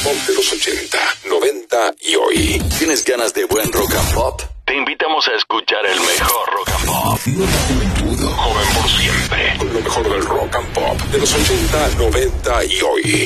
pop de los 80, 90 y hoy. ¿Tienes ganas de buen rock and pop? Te invitamos a escuchar el mejor rock and pop. Nueva juventud, joven por siempre. Con lo mejor del rock and pop de los 80, 90 y hoy.